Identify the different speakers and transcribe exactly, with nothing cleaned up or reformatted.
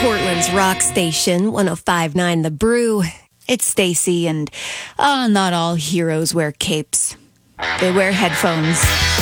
Speaker 1: Portland's rock station, one oh five point nine The Brew. It's Stacy, and ah, not all heroes wear capes. They wear headphones.